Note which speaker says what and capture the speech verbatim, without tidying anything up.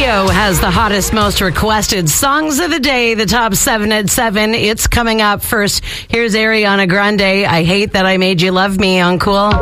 Speaker 1: radio has the hottest, most requested songs of the day, the top seven at seven. It's coming up first. Here's Ariana Grande. I Hate That I Made You Love Me on Cool.